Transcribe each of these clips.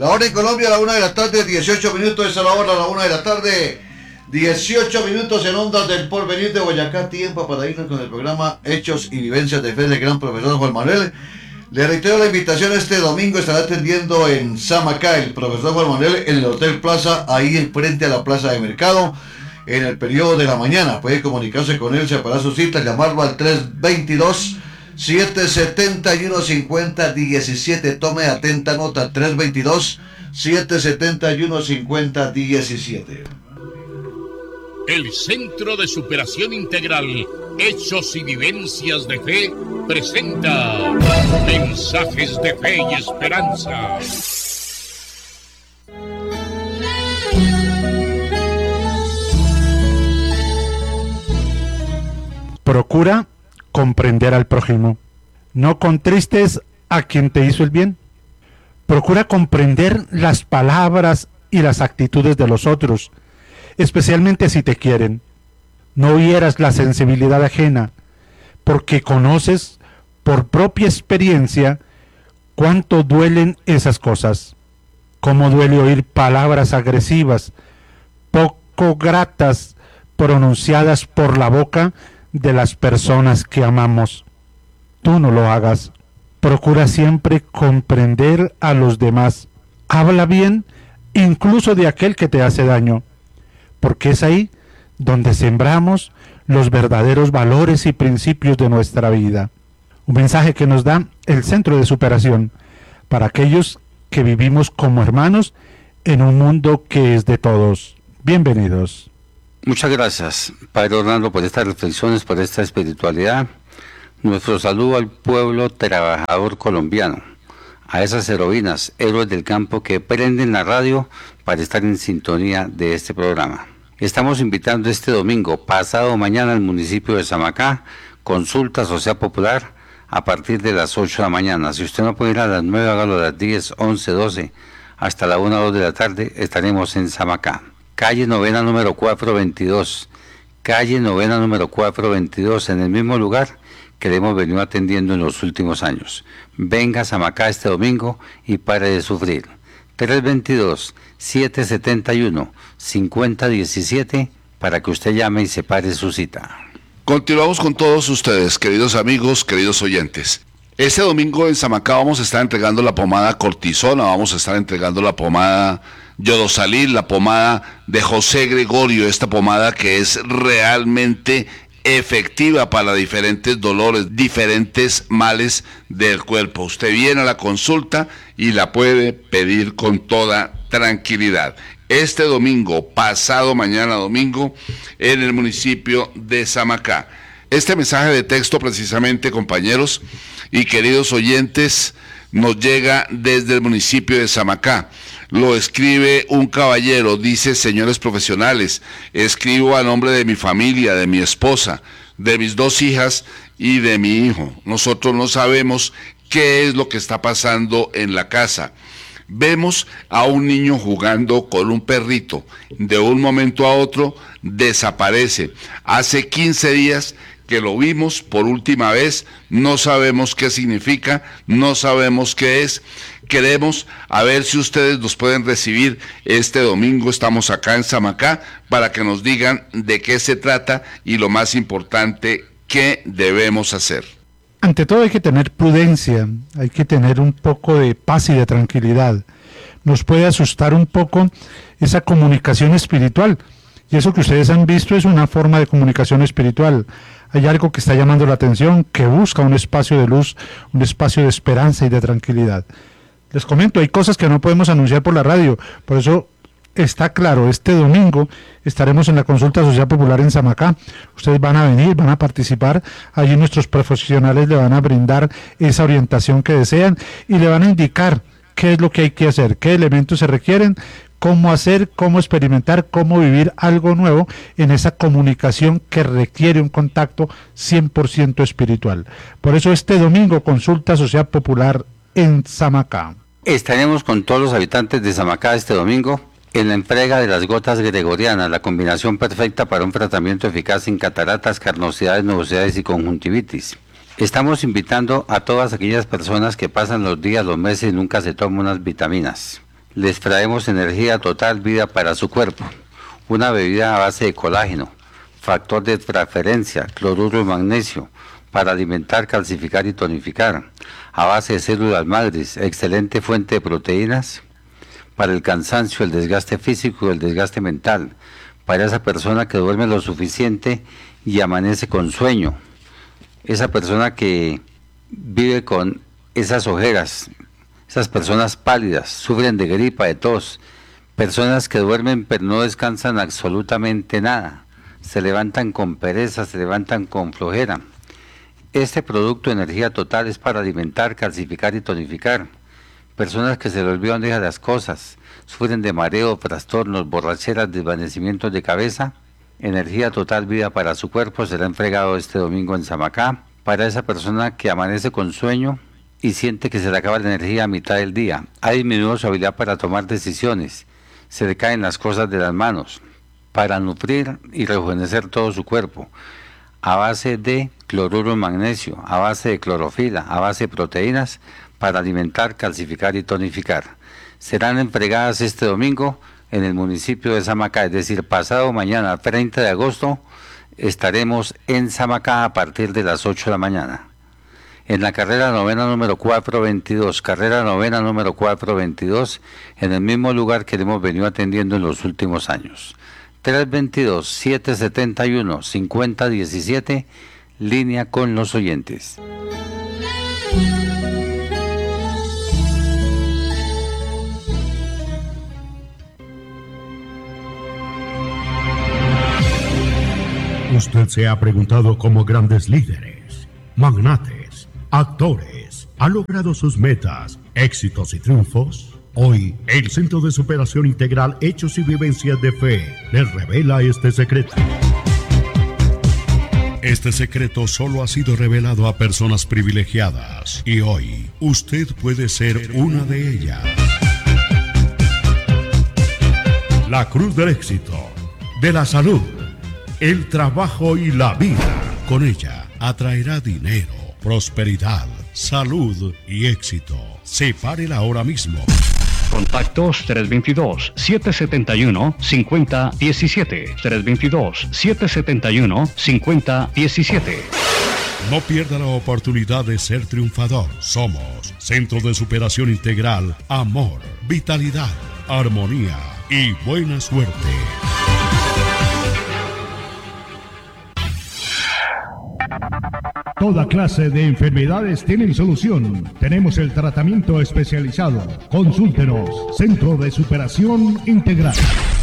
La hora en Colombia a la 1 de la tarde, 18 minutos, es la hora a la 1 de la tarde, 18 minutos en Ondas del Porvenir de Boyacá. Tiempo para irnos con el programa Hechos y Vivencias de Fe del gran profesor Juan Manuel. Le reitero la invitación, este domingo estará atendiendo en Samacá el profesor Juan Manuel en el Hotel Plaza, ahí frente a la Plaza de Mercado, en el periodo de la mañana. Puede comunicarse con él, separar su cita, llamarlo al 322-771-5017. Tome atenta nota, 322-771-5017. El Centro de Superación Integral, Hechos y Vivencias de Fe, presenta Mensajes de Fe y Esperanza. Procura comprender al prójimo. No contristes a quien te hizo el bien. Procura comprender las palabras y las actitudes de los otros, especialmente si te quieren. No hieras la sensibilidad ajena, porque conoces por propia experiencia cuánto duelen esas cosas. Cómo duele oír palabras agresivas, poco gratas, pronunciadas por la boca de las personas que amamos. Tú no lo hagas. Procura siempre comprender a los demás. Habla bien, incluso de aquel que te hace daño, porque es ahí donde sembramos los verdaderos valores y principios de nuestra vida. Un mensaje que nos da el Centro de Superación para aquellos que vivimos como hermanos en un mundo que es de todos. Bienvenidos. Muchas gracias, Padre Orlando, por estas reflexiones, por esta espiritualidad. Nuestro saludo al pueblo trabajador colombiano, a esas heroínas, héroes del campo que prenden la radio para estar en sintonía de este programa. Estamos invitando este domingo, pasado mañana, al municipio de Samacá, consulta social popular a partir de las 8 de la mañana. Si usted no puede ir a las 9, hágalo a las 10, 11, 12, hasta la 1 o 2 de la tarde, estaremos en Samacá. Calle Novena número 422, calle Novena número 422, en el mismo lugar que le hemos venido atendiendo en los últimos años. Venga a Samacá este domingo y pare de sufrir. 322-771-5017 para que usted llame y separe su cita. Continuamos con todos ustedes, queridos amigos, queridos oyentes. Este domingo en Samacá vamos a estar entregando la pomada Cortisona, vamos a estar entregando la pomada Yodosalil, la pomada de José Gregorio, esta pomada que es realmente efectiva para diferentes dolores, diferentes males del cuerpo. Usted viene a la consulta y la puede pedir con toda tranquilidad. Este domingo, pasado mañana domingo, en el municipio de Samacá. Este mensaje de texto precisamente, compañeros y queridos oyentes, nos llega desde el municipio de Samacá. Lo escribe un caballero, dice: señores profesionales, escribo a nombre de mi familia, de mi esposa, de mis 2 hijas y de mi hijo. Nosotros no sabemos qué es lo que está pasando en la casa. Vemos a un niño jugando con un perrito. De un momento a otro desaparece. Hace 15 días que lo vimos por última vez, no sabemos qué significa, no sabemos qué es. Queremos a ver si ustedes nos pueden recibir este domingo. Estamos acá en Samacá para que nos digan de qué se trata y, lo más importante, qué debemos hacer. Ante todo hay que tener prudencia, hay que tener un poco de paz y de tranquilidad. Nos puede asustar un poco esa comunicación espiritual, y eso que ustedes han visto es una forma de comunicación espiritual. Hay algo que está llamando la atención, que busca un espacio de luz, un espacio de esperanza y de tranquilidad. Les comento, hay cosas que no podemos anunciar por la radio, por eso está claro, este domingo estaremos en la consulta social popular en Samacá. Ustedes van a venir, van a participar, allí nuestros profesionales le van a brindar esa orientación que desean y le van a indicar qué es lo que hay que hacer, qué elementos se requieren, cómo hacer, cómo experimentar, cómo vivir algo nuevo en esa comunicación que requiere un contacto 100% espiritual. Por eso este domingo, consulta social popular en Samacá. Estaremos con todos los habitantes de Samacá este domingo en la entrega de las gotas gregorianas, la combinación perfecta para un tratamiento eficaz en cataratas, carnosidades, nubosidades y conjuntivitis. Estamos invitando a todas aquellas personas que pasan los días, los meses y nunca se toman unas vitaminas. Les traemos Energía Total Vida para su cuerpo, una bebida a base de colágeno, factor de transferencia, cloruro de magnesio, para alimentar, calcificar y tonificar, a base de células madres, excelente fuente de proteínas para el cansancio, el desgaste físico y el desgaste mental, para esa persona que duerme lo suficiente y amanece con sueño, esa persona que vive con esas ojeras, esas personas pálidas, sufren de gripa, de tos, personas que duermen pero no descansan absolutamente nada, se levantan con pereza, se levantan con flojera. Este producto Energía Total es para alimentar, calcificar y tonificar. Personas que se les olvidan de las cosas, sufren de mareo, trastornos, borracheras, desvanecimientos de cabeza. Energía Total Vida para su cuerpo será entregado este domingo en Samacá. Para esa persona que amanece con sueño y siente que se le acaba la energía a mitad del día, ha disminuido su habilidad para tomar decisiones, se le caen las cosas de las manos, para nutrir y rejuvenecer todo su cuerpo, a base de cloruro de magnesio, a base de clorofila, a base de proteínas, para alimentar, calcificar y tonificar. Serán entregadas este domingo en el municipio de Samacá, es decir, pasado mañana, 30 de agosto, estaremos en Samacá a partir de las 8 de la mañana. En la carrera novena número 422, en el mismo lugar que hemos venido atendiendo en los últimos años. 322-771-5017, línea con los oyentes. Usted se ha preguntado cómo grandes líderes, magnates, actores han logrado sus metas, éxitos y triunfos. Hoy, el Centro de Superación Integral Hechos y Vivencias de Fe les revela este secreto. Este secreto solo ha sido revelado a personas privilegiadas y hoy usted puede ser una de ellas. La cruz del éxito, de la salud, el trabajo y la vida. Con ella atraerá dinero, prosperidad, salud y éxito. Sepárela ahora mismo. Contactos 322-771-5017. 322-771-5017. No pierda la oportunidad de ser triunfador. Somos Centro de Superación Integral, Amor, Vitalidad, Armonía y Buena Suerte. Toda clase de enfermedades tienen solución. Tenemos el tratamiento especializado. Consúltenos. Centro de Superación Integral.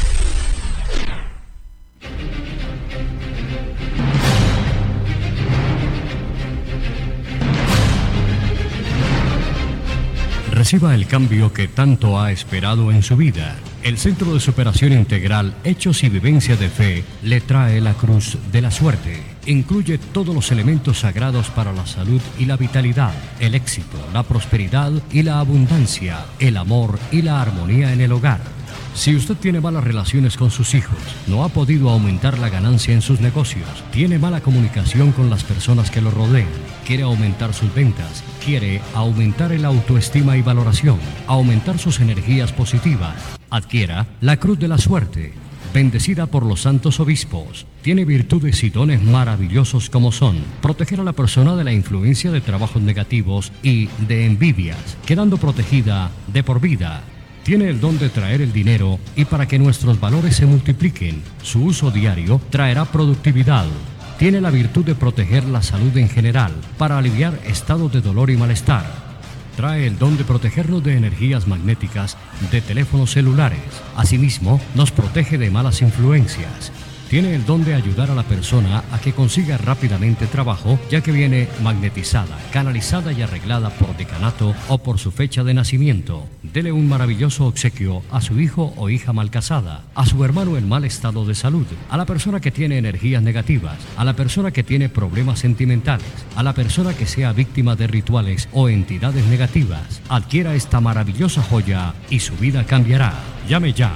Reciba el cambio que tanto ha esperado en su vida. El Centro de Superación Integral Hechos y Vivencias de Fe le trae la Cruz de la Suerte. Incluye todos los elementos sagrados para la salud y la vitalidad, el éxito, la prosperidad y la abundancia, el amor y la armonía en el hogar. Si usted tiene malas relaciones con sus hijos, no ha podido aumentar la ganancia en sus negocios, tiene mala comunicación con las personas que lo rodean, quiere aumentar sus ventas, quiere aumentar el autoestima y valoración, aumentar sus energías positivas, adquiera la Cruz de la Suerte, bendecida por los santos obispos. Tiene virtudes y dones maravillosos como son proteger a la persona de la influencia de trabajos negativos y de envidias, quedando protegida de por vida. Tiene el don de traer el dinero y para que nuestros valores se multipliquen, su uso diario traerá productividad. Tiene la virtud de proteger la salud en general para aliviar estados de dolor y malestar. Trae el don de protegernos de energías magnéticas de teléfonos celulares. Asimismo, nos protege de malas influencias. Tiene el don de ayudar a la persona a que consiga rápidamente trabajo, ya que viene magnetizada, canalizada y arreglada por decanato o por su fecha de nacimiento. Dele un maravilloso obsequio a su hijo o hija mal casada, a su hermano en mal estado de salud, a la persona que tiene energías negativas, a la persona que tiene problemas sentimentales, a la persona que sea víctima de rituales o entidades negativas. Adquiera esta maravillosa joya y su vida cambiará. Llame ya,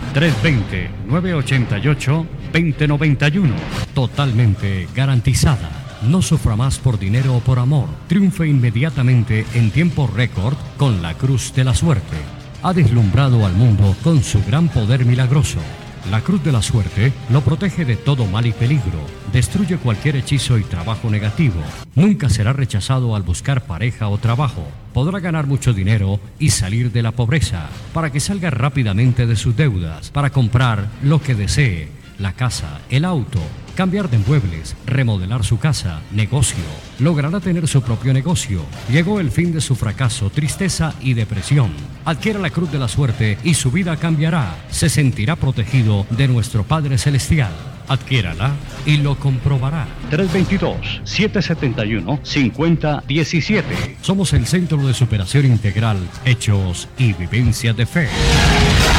320-988-2091. Totalmente garantizada. No sufra más por dinero o por amor. Triunfe inmediatamente en tiempo récord con la Cruz de la Suerte. ha deslumbrado al mundo con su gran poder milagroso. La Cruz de la Suerte lo protege de todo mal y peligro, destruye cualquier hechizo y trabajo negativo. Nunca será rechazado al buscar pareja o trabajo. Podrá ganar mucho dinero y salir de la pobreza, para que salga rápidamente de sus deudas, para comprar lo que desee, la casa, el auto, cambiar de muebles, remodelar su casa, negocio. Logrará tener su propio negocio. Llegó el fin de su fracaso, tristeza y depresión. Adquiera la Cruz de la Suerte y su vida cambiará. Se sentirá protegido de nuestro Padre Celestial. Adquiérala y lo comprobará. 322-771-5017. Somos el Centro de Superación Integral, Hechos y Vivencias de Fe.